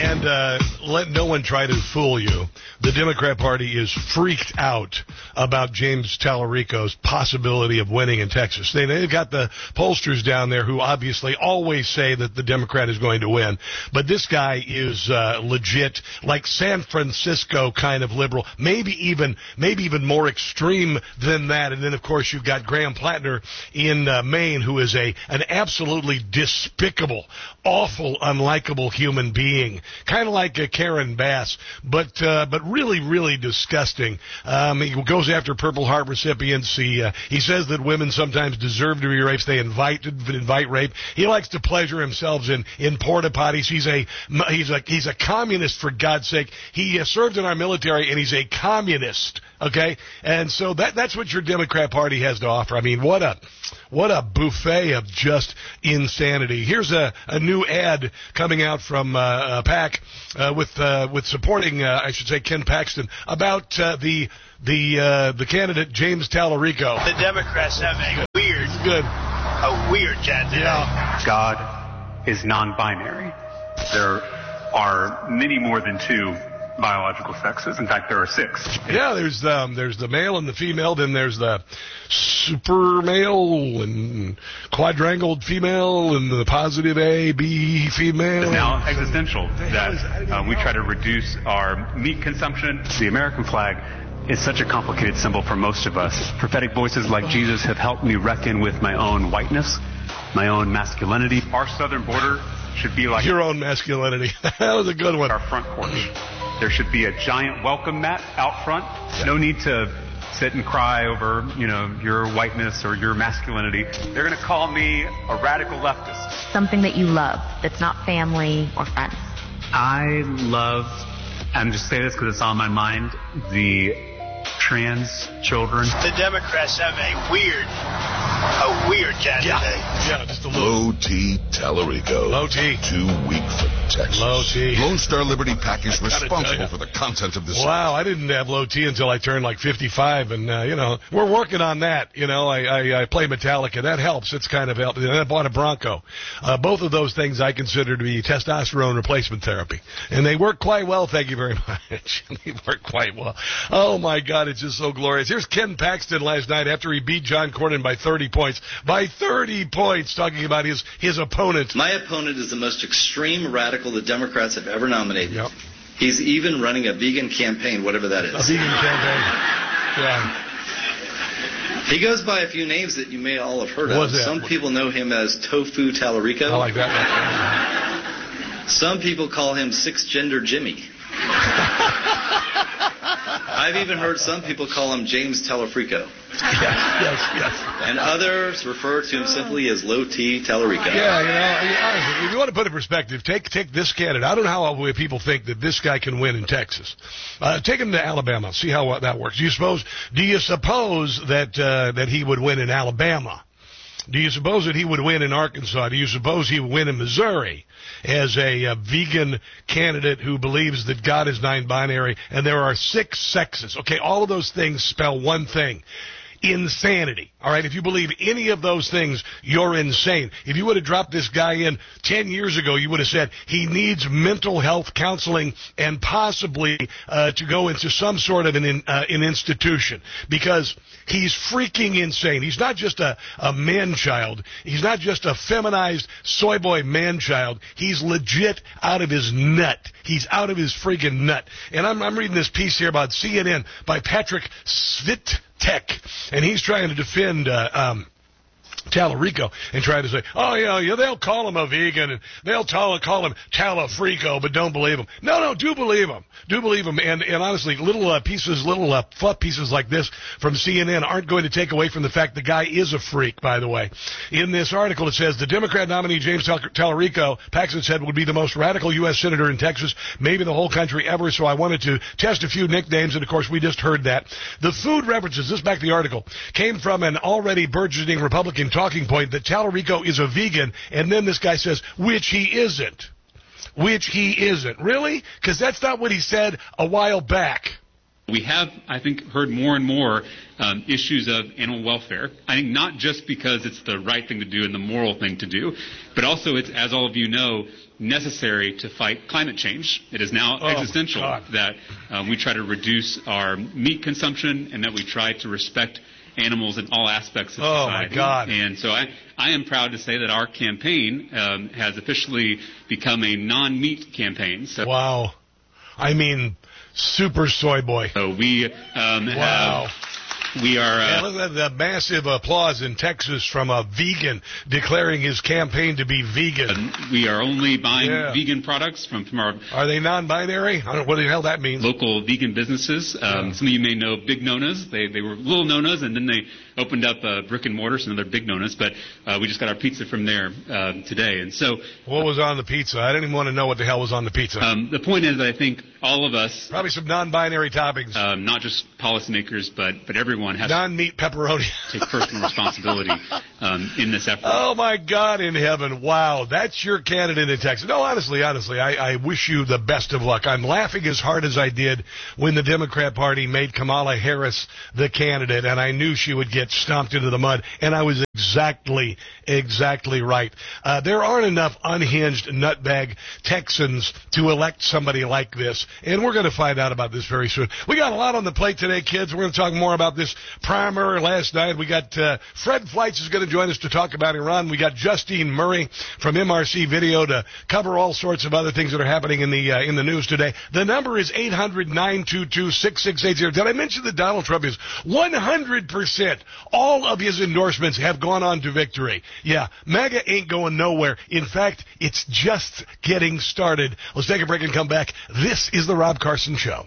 And let no one try to fool you. The Democrat Party is freaked out about James Tallarico's possibility of winning in Texas. They've got the pollsters down there who obviously always say that the Democrat is going to win. But this guy is legit, like San Francisco kind of liberal, maybe even more extreme than that. And then, of course, you've got Graham Plattner in Maine, who is an absolutely despicable, awful, unlikable human being, kind of like Karen Bass, but really, really disgusting. He goes after Purple Heart recipients. He says that women sometimes deserve to be raped. They invite rape. He likes to pleasure himself in porta potties. He's a communist, for God's sake. He served in our military, and he's a communist. Okay, and so that's what your Democrat Party has to offer. I mean, what a buffet of just insanity. Here's a new ad coming out from PAC with supporting, I should say, Ken Paxton about the candidate James Tallarico. The Democrats have a weird candidate. Yeah. God is non-binary. There are many more than two biological sexes. In fact, there are 6. Yeah, there's the male and the female. Then there's the super male and quadrangled female and the positive A, B female. It's now existential that we try to reduce our meat consumption. The American flag is such a complicated symbol for most of us. Prophetic voices like Jesus have helped me reckon with my own whiteness, my own masculinity. Our southern border should be like your own masculinity. That was a good one. Our front porch. There should be a giant welcome mat out front. No need to sit and cry over, your whiteness or your masculinity. They're going to call me a radical leftist. Something that you love that's not family or friends. I love, I'm just saying this because it's on my mind, the trans children. The Democrats have a weird candidate. Yeah, just a little. Low T Tallarico. Low T. Too weak for Texas. Low T. Lone Star Liberty PAC is responsible for the content of this. Wow, I didn't have low T until I turned like 55, and we're working on that. I play Metallica. That helps. It's kind of helped. And I bought a Bronco. Both of those things I consider to be testosterone replacement therapy, and they work quite well. Thank you very much. They work quite well. Oh my God, it's just so glorious. Here's Ken Paxton last night after he beat John Cornyn by 30 points. By 30 points, talking about his opponent. My opponent is the most extreme radical the Democrats have ever nominated. Yep. He's even running a vegan campaign, whatever that is. A vegan campaign. Yeah. He goes by a few names that you may all have heard of. What's that? Some people know him as Tofu Tallarico. I like that. Some people call him Six-Gender Jimmy. I've even heard some people call him James Tallarico. Yes. And others refer to him simply as Low T Tallarico. Yeah, honestly, if you want to put it in perspective, take this candidate. I don't know how people think that this guy can win in Texas. Take him to Alabama. See how that works. Do you suppose that he would win in Alabama? Do you suppose that he would win in Arkansas? Do you suppose he would win in Missouri as a vegan candidate who believes that God is non-binary and there are 6 sexes? Okay, all of those things spell one thing. Insanity. All right, if you believe any of those things, you're insane. If you would have dropped this guy in 10 years ago, you would have said he needs mental health counseling and possibly to go into some sort of an institution, because he's freaking insane. He's not just a man-child. He's not just a feminized soy boy man-child. He's legit out of his nut. He's out of his freaking nut. And I'm reading this piece here about CNN by Patrick Svitek, and he's trying to defend Tallarico and try to say, oh, yeah, they'll call him a vegan and they'll call him Tallafrico, but don't believe him. No, do believe him. Do believe him. And honestly, little fluff pieces like this from CNN aren't going to take away from the fact the guy is a freak, by the way. In this article, it says the Democrat nominee James Tallarico, Paxton said, would be the most radical U.S. senator in Texas, maybe the whole country ever, so I wanted to test a few nicknames, and of course we just heard that. The food references, this back to the article, came from an already burgeoning Republican talking point that Tallarico is a vegan, and then this guy says, which he isn't. Really? Because that's not what he said a while back. We have, I think, heard more and more issues of animal welfare. I think not just because it's the right thing to do and the moral thing to do, but also it's, as all of you know, necessary to fight climate change. It is now existential that we try to reduce our meat consumption and that we try to respect animals in all aspects of society. My God. And so I am proud to say that our campaign has officially become a non-meat campaign. So wow. I mean, super soy boy. So we we are... look at the massive applause in Texas from a vegan declaring his campaign to be vegan. We are only buying vegan products from our... Are they non-binary? I don't know what the hell that means. Local vegan businesses. Some of you may know Big Nona's. They were little Nona's, and then they opened up brick and mortar, so they're Big Nona's. But we just got our pizza from there today. And so... What was on the pizza? I didn't even want to know what the hell was on the pizza. The point is that I think all of us... Probably some non-binary toppings. Not just policymakers, but everyone has non-meat pepperoni. to take personal responsibility in this effort. Oh, my God in heaven. Wow. That's your candidate in Texas. No, honestly, I wish you the best of luck. I'm laughing as hard as I did when the Democrat Party made Kamala Harris the candidate, and I knew she would get stomped into the mud, and I was exactly right. There aren't enough unhinged nutbag Texans to elect somebody like this, and we're going to find out about this very soon. We got a lot on the plate today, kids. We're going to talk more about this primer last night. We got Fred Fleitz is going to join us to talk about Iran. We got Justine Murray from MRC Video to cover all sorts of other things that are happening in the news today. The number is 800-922-6680. Did I mention that Donald Trump is 100%? All of his endorsements have gone on to victory. Yeah, MAGA ain't going nowhere. In fact, it's just getting started. Let's take a break and come back. This is the Rob Carson Show.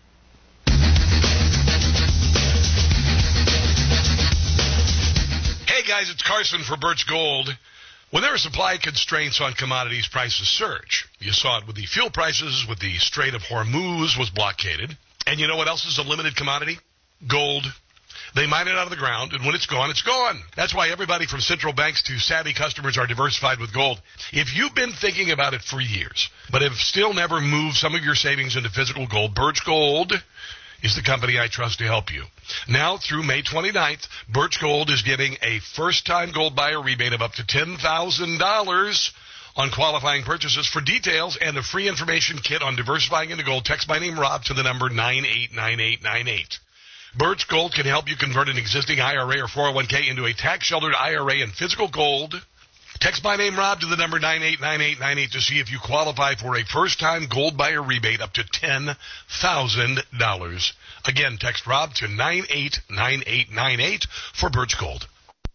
Hey guys, it's Carson for Birch Gold. When there are supply constraints on commodities, prices surge. You saw it with the fuel prices, with the Strait of Hormuz was blockaded. And you know what else is a limited commodity? Gold. They mine it out of the ground, and when it's gone, it's gone. That's why everybody from central banks to savvy customers are diversified with gold. If you've been thinking about it for years, but have still never moved some of your savings into physical gold, Birch Gold is the company I trust to help you. Now, through May 29th, Birch Gold is giving a first-time gold buyer rebate of up to $10,000 on qualifying purchases. For details and a free information kit on diversifying into gold, text my name, Rob, to the number 989898. Birch Gold can help you convert an existing IRA or 401k into a tax-sheltered IRA in physical gold. Text my name, Rob, to the number 989898 to see if you qualify for a first-time gold buyer rebate up to $10,000. Again, text Rob to 989898 for Birch Gold.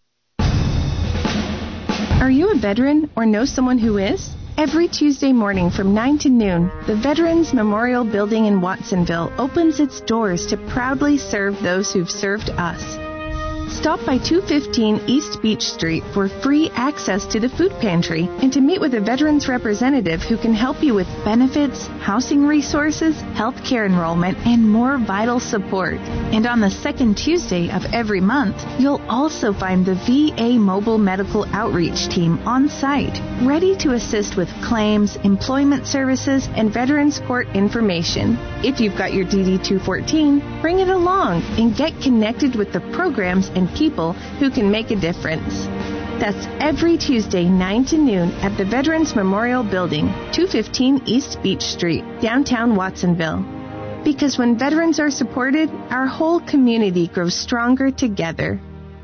Are you a veteran or know someone who is? Every Tuesday morning from 9 to noon, the Veterans Memorial Building in Watsonville opens its doors to proudly serve those who've served us. Stop by 215 East Beach Street for free access to the food pantry and to meet with a veterans representative who can help you with benefits, housing resources, health care enrollment, and more vital support. And on the second Tuesday of every month, you'll also find the VA Mobile Medical Outreach Team on site, ready to assist with claims, employment services, and Veterans Court information. If you've got your DD-214, bring it along and get connected with the programs and people who can make a difference. That's every Tuesday, 9 to noon at the Veterans Memorial Building, 215 East Beach Street, downtown Watsonville. Because when veterans are supported, our whole community grows stronger together.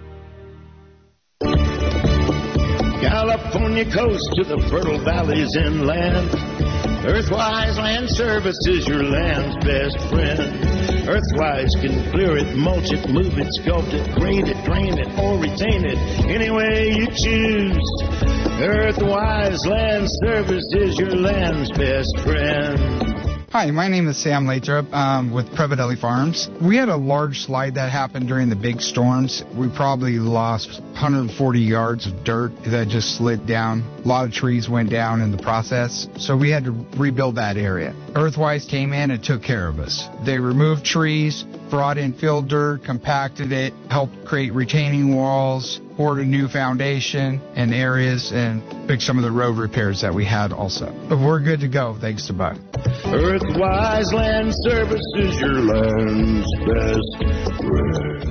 California coast to the fertile valleys inland. Earthwise Land Services, your land's best friend. Earthwise can clear it, mulch it, move it, sculpt it, grade it, drain it, or retain it, any way you choose. Earthwise Land Services, your land's best friend. Hi, my name is Sam Lathrop with Prevadelli Farms. We had a large slide that happened during the big storms. We probably lost 140 yards of dirt that just slid down. A lot of trees went down in the process, so we had to rebuild that area. Earthwise came in and took care of us. They removed trees, brought in filled dirt, compacted it, helped create retaining walls, poured a new foundation in areas, and fixed some of the road repairs that we had also. But we're good to go, thanks to Buck. Earthwise Land Services, your land's best friend.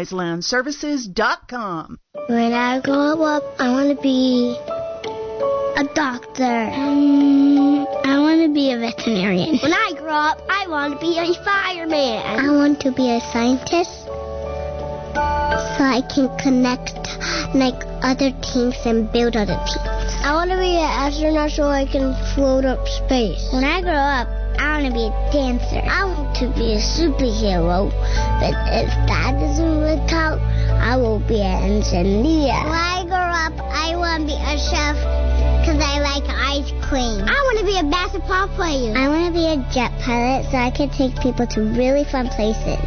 EarthwiseLandServices.com. When I grow up, I want to be A doctor. I want to be a veterinarian. When I grow up, I want to be a fireman. I want to be a scientist so I can connect like other things and build other things. I want to be an astronaut so I can float up space. When I grow up, I want to be a dancer. I want to be a superhero. But if that doesn't work out, I will be an engineer. When I grow up, I want to be a chef because I like ice cream. I want to be a basketball player. I want to be a jet pilot so I can take people to really fun places.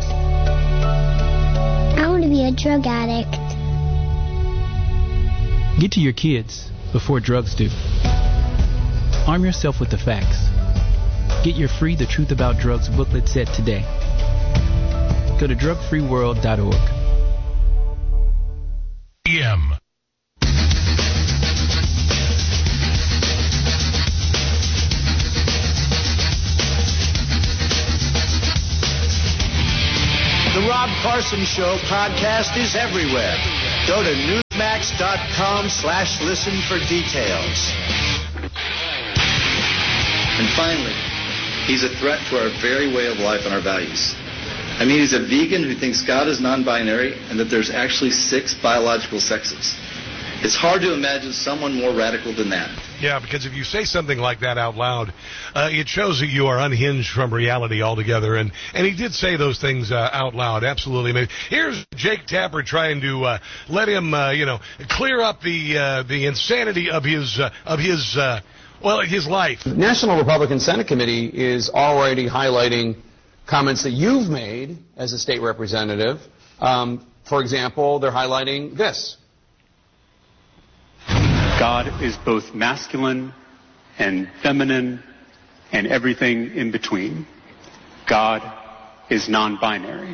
I want to be a drug addict. Get to your kids before drugs do. Arm yourself with the facts. Get your free The Truth About Drugs booklet set today. Go to drugfreeworld.org. PM. The Rob Carson Show podcast is everywhere. Go to newsmax.com/listen for details. And finally, he's a threat to our very way of life and our values. I mean, he's a vegan who thinks God is non-binary and that there's actually 6 biological sexes. It's hard to imagine someone more radical than that. Yeah, because if you say something like that out loud, it shows that you are unhinged from reality altogether. And he did say those things out loud. Absolutely. I mean, here's Jake Tapper trying to let him, clear up the insanity of his life. The National Republican Senate Committee is already highlighting comments that you've made as a state representative. For example, they're highlighting this. God is both masculine and feminine and everything in between. God is non-binary.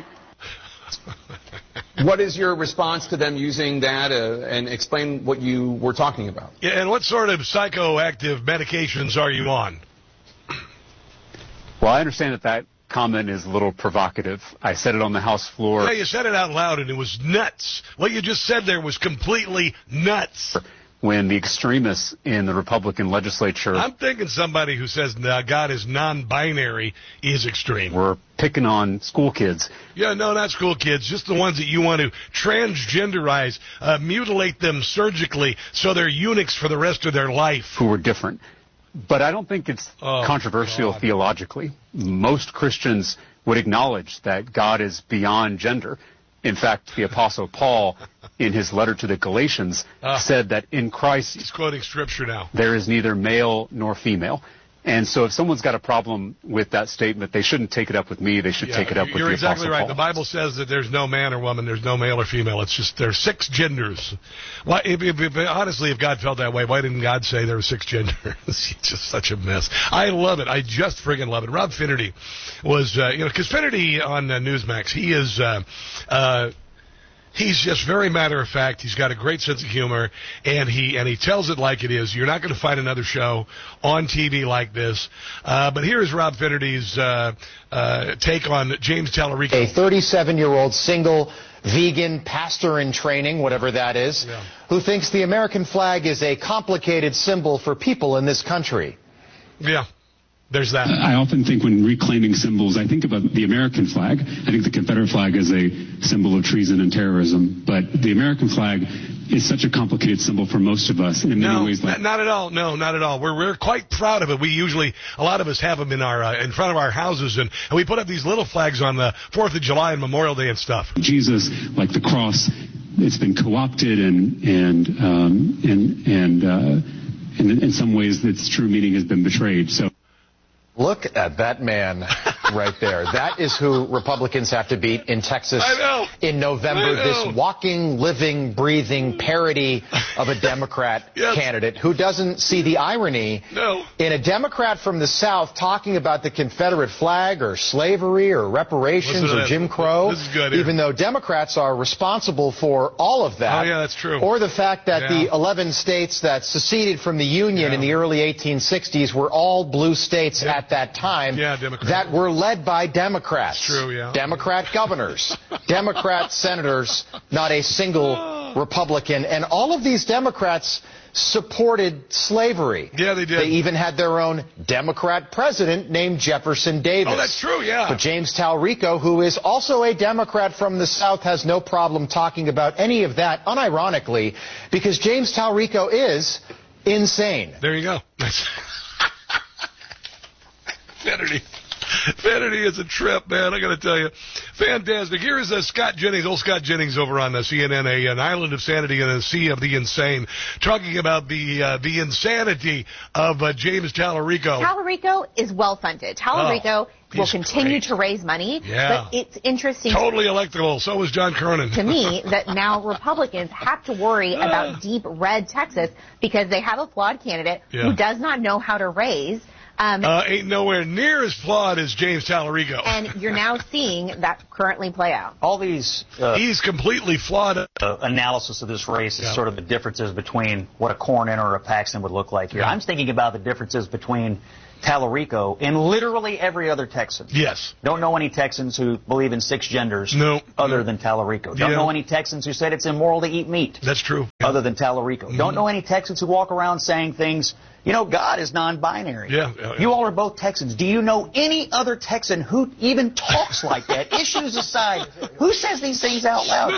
What is your response to them using that, and explain what you were talking about? Yeah, and what sort of psychoactive medications are you on? Well, I understand that comment is a little provocative. I said it on the House floor. Yeah, you said it out loud, and it was nuts. What you just said there was completely nuts. When the extremists in the Republican legislature... I'm thinking somebody who says God is non-binary is extreme. We're picking on school kids. Yeah, no, not school kids. Just the ones that you want to transgenderize, mutilate them surgically so they're eunuchs for the rest of their life. Who are different. But I don't think it's controversial theologically. Most Christians would acknowledge that God is beyond gender. In fact, the Apostle Paul, in his letter to the Galatians, said that in Christ... He's quoting Scripture now. There is neither male nor female. And so if someone's got a problem with that statement, they shouldn't take it up with me. They should take it up with the Apostle Paul. You're exactly right. The Bible says that there's no man or woman. There's no male or female. It's just there's 6 genders. Why, honestly, if God felt that way, why didn't God say there were 6 genders? It's just such a mess. I love it. I just friggin' love it. Rob Finnerty was, because Finnerty on Newsmax, he is... He's just very matter of fact. He's got a great sense of humor, and he tells it like it is. You're not going to find another show on TV like this. But here is Rob Finnerty's take on James Tallarico. A 37-year-old single vegan pastor in training, whatever that is, who thinks the American flag is a complicated symbol for people in this country. Yeah. There's that. I often think when reclaiming symbols, I think about the American flag. I think the Confederate flag is a symbol of treason and terrorism. But the American flag is such a complicated symbol for most of us in many ways. Not at all. No, not at all. We're quite proud of it. We usually, a lot of us have them in front of our houses, and we put up these little flags on the 4th of July and Memorial Day and stuff. Jesus, like the cross, it's been co-opted and in some ways its true meaning has been betrayed. So. Look at that man right there. That is who Republicans have to beat in Texas in November. This walking, living, breathing parody of a Democrat candidate who doesn't see the irony in a Democrat from the South talking about the Confederate flag or slavery or reparations or Jim Crow, even though Democrats are responsible for all of that. Oh, yeah, that's true. Or the fact that the 11 states that seceded from the Union in the early 1860s were all blue states at that time that were led by Democrats. True, Democrat governors, Democrat senators, not a single Republican, and all of these Democrats supported slavery. Yeah, they did. They even had their own Democrat president named Jefferson Davis. Oh, that's true, yeah. But James Talarico, who is also a Democrat from the South, has no problem talking about any of that, unironically, because James Talarico is insane. There you go. Vanity is a trip, man, I got to tell you. Fantastic. Here is Scott Jennings, old Scott Jennings over on CNN, an island of sanity and a sea of the insane, talking about the insanity of James Talarico. Talarico is well-funded. Talarico will continue to raise money, but it's interesting. Totally electable. So is John Cronin. To me, that now Republicans have to worry about deep red Texas because they have a flawed candidate who does not know how to raise. Ain't nowhere near as flawed as James Talarico. And you're now seeing that currently play out. All these... he's completely flawed. Analysis of this race is sort of the differences between what a Cornyn or a Paxton would look like here. I'm thinking about the differences between Talarico and literally every other Texan. Yes. Don't know any Texans who believe in 6 genders other than Talarico. Don't know any Texans who said it's immoral to eat meat. That's true. Other than Talarico. Don't know any Texans who walk around saying things, you know, God is non-binary. You all are both Texans. Do you know any other Texan who even talks like that? Issues aside, who says these things out loud?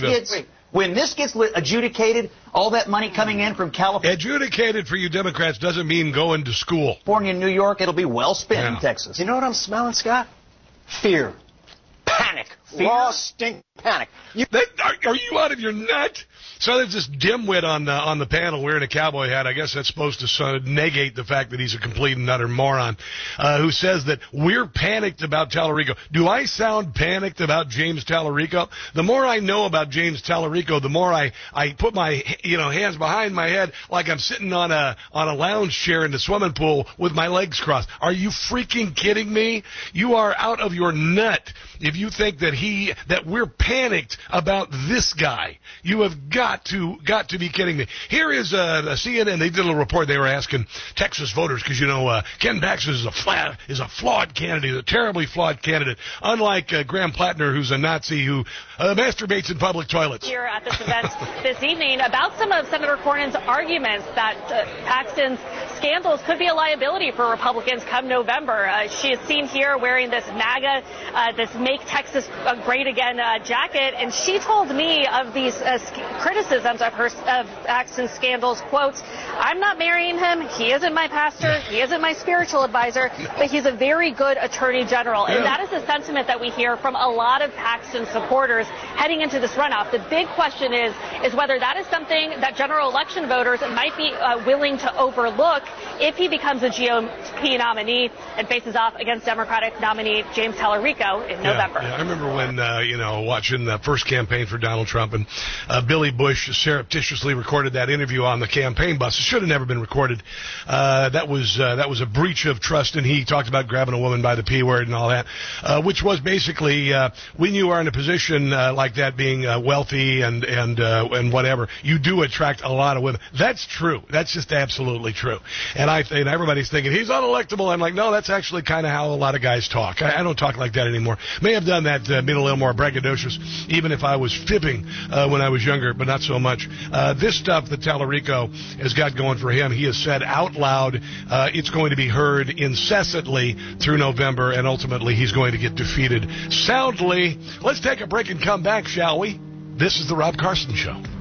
When this gets adjudicated, all that money coming in from California... Adjudicated for you Democrats doesn't mean going to school. California and New York, it'll be well spent in Texas. You know what I'm smelling, Scott? Fear. Panic. Fear? Raw stink panic. Are you out of your nut? So there's this dimwit on the panel wearing a cowboy hat. I guess that's supposed to negate the fact that he's a complete and utter moron, who says that we're panicked about Talarico. Do I sound panicked about James Talarico? The more I know about James Talarico, the more I put my hands behind my head like I'm sitting on a lounge chair in the swimming pool with my legs crossed. Are you freaking kidding me? You are out of your nut if you think that we're panicked about this guy. You have got to be kidding me. Here is CNN. They did a little report. They were asking Texas voters because Ken Paxton is a flawed candidate, a terribly flawed candidate. Unlike Graham Plattner, who's a Nazi who masturbates in public toilets. Here at this event this evening about some of Senator Cornyn's arguments that Paxton's scandals could be a liability for Republicans come November. She is seen here wearing this MAGA, this Make Texas Great Again jacket, and she told me of these criticisms of Paxton's scandals, quote, I'm not marrying him, he isn't my pastor, he isn't my spiritual advisor, but he's a very good attorney general. And that is a sentiment that we hear from a lot of Paxton supporters heading into this runoff. The big question is whether that is something that general election voters might be willing to overlook if he becomes a GOP nominee and faces off against Democratic nominee James Talarico in November. I remember when, watching the first campaign for Donald Trump, and Billy Bush surreptitiously recorded that interview on the campaign bus. It should have never been recorded. That was a breach of trust, and he talked about grabbing a woman by the P word and all that, which was basically when you are in a position like that, being wealthy and whatever, you do attract a lot of women. That's true. That's just absolutely true. And everybody's thinking he's unelectable. I'm like, no, that's actually kind of how a lot of guys talk. I don't talk like that anymore. May have done that being a little more braggadocious, even if I was fibbing when I was younger, but not so much. This stuff that Talarico has got going for him, he has said out loud, it's going to be heard incessantly through November, and ultimately he's going to get defeated soundly. Let's take a break and come back, shall we? This is the Rob Carson Show.